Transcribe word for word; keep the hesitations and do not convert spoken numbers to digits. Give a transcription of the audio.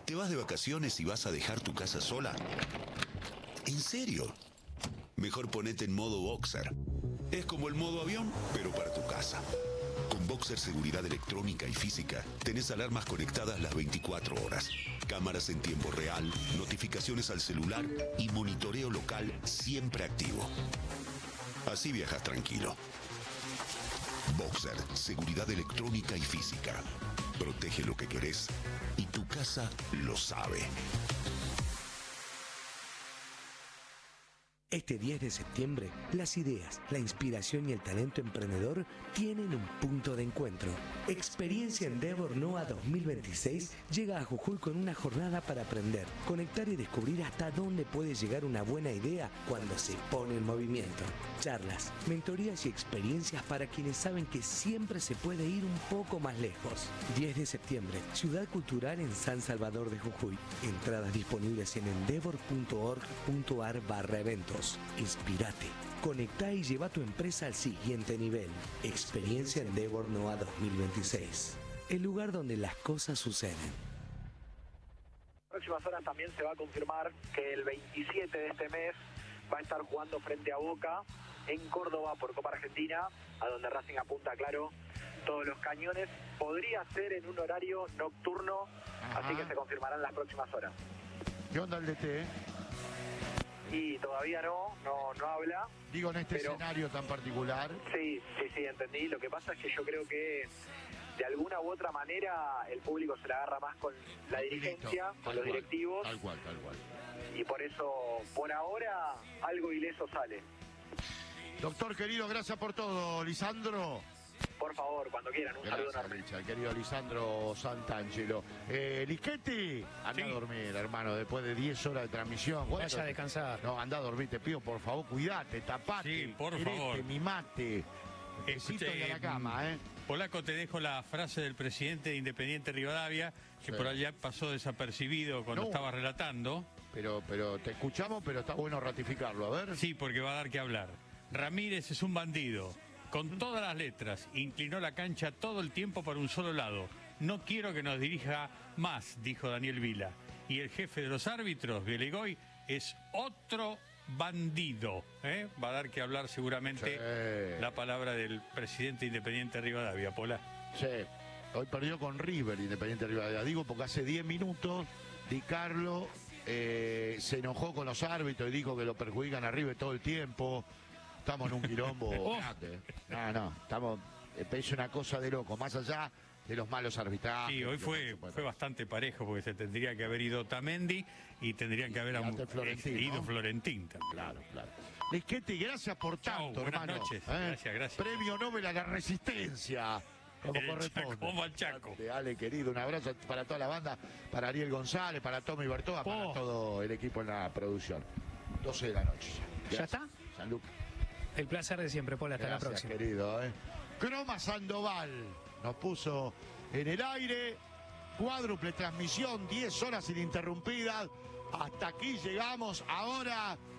¿Te vas de vacaciones y vas a dejar tu casa sola? ¿En serio? Mejor ponete en modo boxer. Es como el modo avión, pero para tu casa. Con Boxer Seguridad Electrónica y Física, tenés alarmas conectadas las veinticuatro horas, cámaras en tiempo real, notificaciones al celular y monitoreo local siempre activo. Así viajas tranquilo. Boxer Seguridad Electrónica y Física. Protege lo que querés y tu casa lo sabe. Este diez de septiembre, las ideas, la inspiración y el talento emprendedor tienen un punto de encuentro. Experiencia Endeavor NOA dos mil veintiséis llega a Jujuy con una jornada para aprender, conectar y descubrir hasta dónde puede llegar una buena idea cuando se pone en movimiento. Charlas, mentorías y experiencias para quienes saben que siempre se puede ir un poco más lejos. diez de septiembre, Ciudad Cultural en San Salvador de Jujuy. Entradas disponibles en endeavor punto org punto ar barra eventos. Inspirate, conectá y lleva tu empresa al siguiente nivel. Experiencia Endeavor NOA dos mil veintiséis. El lugar donde las cosas suceden. En próximas horas también se va a confirmar que el veintisiete de este mes va a estar jugando frente a Boca en Córdoba por Copa Argentina, a donde Racing apunta, claro, todos los cañones. Podría ser en un horario nocturno, Ajá. así que se confirmarán las próximas horas. ¿Qué onda el D T? Y todavía no, no, no habla. Digo, en este pero, escenario tan particular. Sí, sí, sí, entendí. Lo que pasa es que yo creo que de alguna u otra manera el público se la agarra más con la dirigencia, con tal los cual, directivos. Tal cual, tal cual. Y por eso, por ahora, algo ileso sale. Doctor querido, gracias por todo. Lisandro. Por favor, cuando quieran, un Gracias, saludo enorme. Licha, el querido Lisandro Santangelo. Eh, Lischetti, anda sí. a dormir, hermano, después de diez horas de transmisión. Vaya a descansar. No, anda a dormir, te pido, por favor, cuidate, tapate. Sí, por querete, favor. mimate. Besito Escuche, de la cama, ¿eh? Polaco, te dejo la frase del presidente de Independiente Rivadavia, que sí. por allá pasó desapercibido cuando no. estaba relatando. Pero, pero te escuchamos, pero está bueno ratificarlo, a ver. Sí, porque va a dar que hablar. Ramírez es un bandido. Con todas las letras, inclinó la cancha todo el tiempo para un solo lado. No quiero que nos dirija más, dijo Daniel Vila. Y el jefe de los árbitros, Belegoy, es otro bandido. ¿eh? Va a dar que hablar seguramente sí. la palabra del presidente Independiente Rivadavia, Pola. Sí, hoy perdió con River Independiente Rivadavia. Digo porque hace diez minutos Di Carlo eh, se enojó con los árbitros y dijo que lo perjudican a River todo el tiempo. Estamos en un quilombo. oh. No, no, estamos. Es una cosa de loco, más allá de los malos arbitrajes. Sí, hoy fue, fue bastante parejo porque se tendría que haber ido Otamendi y tendrían que haber y Florentín, ido ¿no? Florentín. Claro, claro. Lischetti, gracias por tanto, Chau, buenas hermano. noches. ¿Eh? Gracias, gracias. Premio Nobel a la Resistencia. Como el corresponde. Chaco, al Chaco. Ale, querido, un abrazo para toda la banda, para Ariel González, para Tommy Bertoa, oh. para todo el equipo en la producción. doce de la noche. Ya, ¿Ya está? San Lucas. El placer de siempre, Paul. Hasta Gracias, la próxima. Querido, ¿eh? Croma Sandoval nos puso en el aire. Cuádruple transmisión, diez horas ininterrumpidas. Hasta aquí llegamos. Ahora